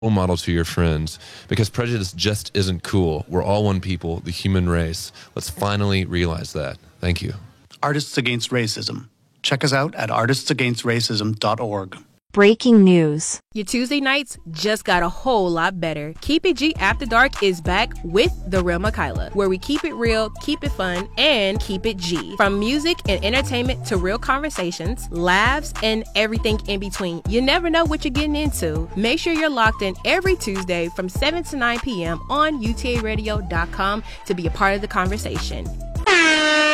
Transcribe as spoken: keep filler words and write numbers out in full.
role model to your friends, because prejudice just isn't cool. We're all one people, the human race. Let's finally realize that. Thank you. Artists Against Racism. Check us out at artists against racism dot org. Breaking news. Your Tuesday nights just got a whole lot better. Keep It G After Dark is back with The Real Michaela, where we keep it real, keep it fun, and keep it G. From music and entertainment to real conversations, laughs, and everything in between. You never know what you're getting into. Make sure you're locked in every Tuesday from seven to nine p.m. on U T A radio dot com to be a part of the conversation.